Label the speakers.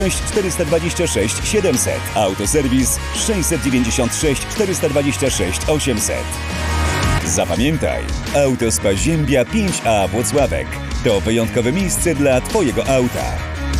Speaker 1: 426 700. Autoserwis 696 426 800. Zapamiętaj, Autospa Ziębia 5A Włocławek to wyjątkowe miejsce dla Twojego auta.